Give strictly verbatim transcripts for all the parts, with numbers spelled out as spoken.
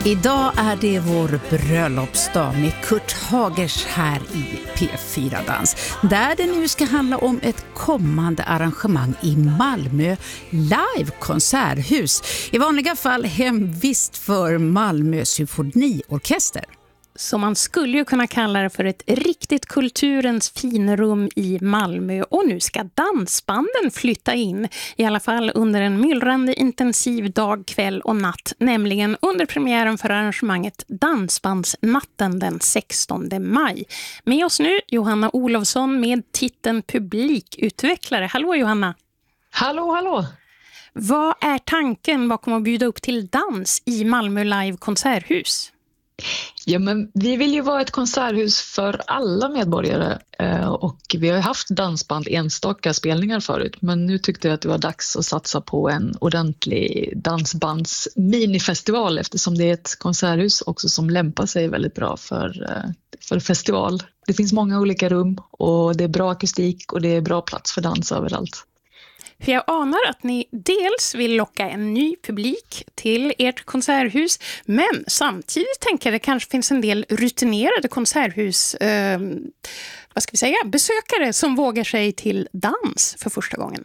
Idag är det vår bröllopsdag med Kurt Hagers här i P fyra Dans. Där det nu ska handla om ett kommande arrangemang i Malmö Live konserthus. I vanliga fall hemvist för Malmö symfoniorkester. Så man skulle ju kunna kalla det för ett riktigt kulturens finrum i Malmö. Och nu ska dansbanden flytta in. I alla fall under en myllrande intensiv dag, kväll och natt. Nämligen under premiären för arrangemanget Dansbandsnatten den sextonde maj. Med oss nu Johanna Olofsson med titeln publikutvecklare. Hallå Johanna! Hallå, hallå! Vad är tanken bakom att bjuda upp till dans i Malmö Live konserthus? Ja, men vi vill ju vara ett konserthus för alla medborgare och vi har haft dansband enstaka spelningar förut, men nu tyckte jag att det var dags att satsa på en ordentlig dansbands minifestival eftersom det är ett konserthus också som lämpar sig väldigt bra för, för festival. Det finns många olika rum och det är bra akustik och det är bra plats för dans överallt. För jag anar att ni dels vill locka en ny publik till ert konserthus, men samtidigt tänker jag att det kanske finns en del rutinerade konserthus, eh, vad ska vi säga, besökare som vågar sig till dans för första gången.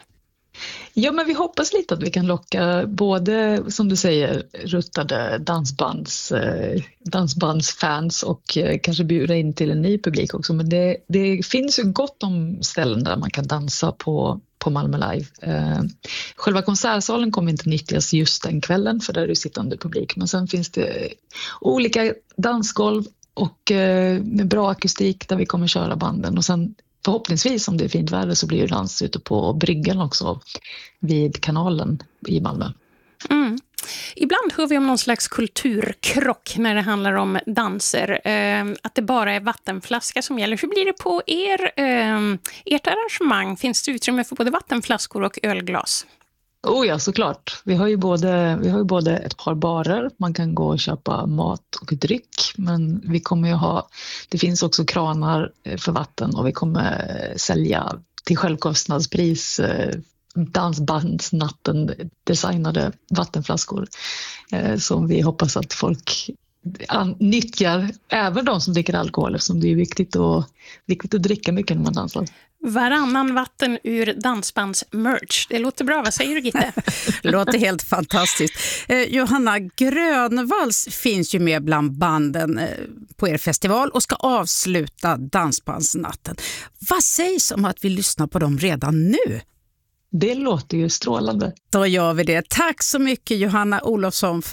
Ja, men vi hoppas lite att vi kan locka både, som du säger, ruttade dansbands, eh, dansbandsfans och eh, kanske bjuda in till en ny publik också. Men det, det finns ju gott om ställen där man kan dansa på på Malmö Live. Eh, själva konsertsalen kommer inte nyttjas just den kvällen för där är det sittande publik. Men sen finns det olika dansgolv och eh, med bra akustik där vi kommer köra banden. Och sen förhoppningsvis om det är fint väder så blir det dans ute på bryggan också vid kanalen i Malmö. Mm. Ibland hör vi om någon slags kulturkrock när det handlar om danser. Eh, att det bara är vattenflaska som gäller. Hur blir det på er, eh, ert arrangemang? Finns det utrymme för både vattenflaskor och ölglas? Oh ja, såklart. Vi har ju både, vi har ju både ett par barer. Man kan gå och köpa mat och dryck. Men vi kommer ju ha, det finns också kranar för vatten och vi kommer sälja till självkostnadspris dansbandsnatten designade vattenflaskor eh, som vi hoppas att folk an- nyttjar, även de som dricker alkohol eftersom det är viktigt, och, viktigt att dricka mycket när man dansar. Varannan vatten ur dansbandsmerch. Det låter bra, vad säger du Gitte? Det låter helt fantastiskt. Eh, Johanna, Grönvalls finns ju med bland banden eh, på er festival och ska avsluta dansbandsnatten. Vad sägs om att vi lyssnar på dem redan nu? Det låter ju strålande. Då gör vi det. Tack så mycket Johanna Olofsson.